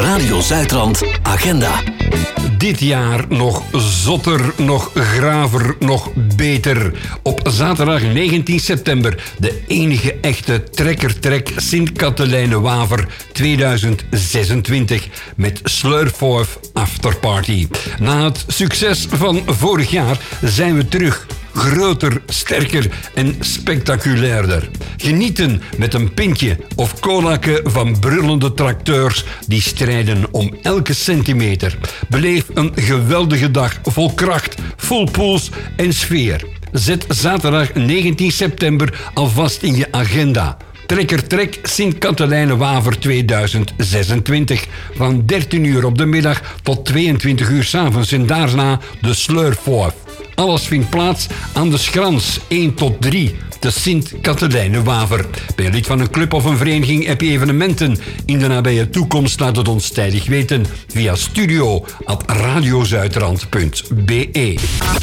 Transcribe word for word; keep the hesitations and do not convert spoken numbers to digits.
Radio Zuidrand Agenda. Dit jaar nog zotter, nog graver, nog beter. Op zaterdag negentien september de enige echte Trekker-Trek Sint-Katelijne-Waver tweeduizend zesentwintig met Slurfoef Afterparty. Na het succes van vorig jaar zijn we terug. Groter, sterker en spectaculairder. Genieten met een pintje of colaatje van brullende tracteurs die strijden om elke centimeter. Beleef een geweldige dag vol kracht, vol puls en sfeer. Zet zaterdag negentien september alvast in je agenda. Trekker-Trek Sint-Katelijne-Waver tweeduizend zesentwintig. Van dertien uur op de middag tot tweeëntwintig uur 's avonds en daarna de Slurfoef. Alles vindt plaats aan de Schrans één tot drie, de Sint-Katelijne-Waver. Ben je lid van een club of een vereniging, heb je evenementen in de nabije toekomst? Laat het ons tijdig weten via studio at radiozuidrand punt be.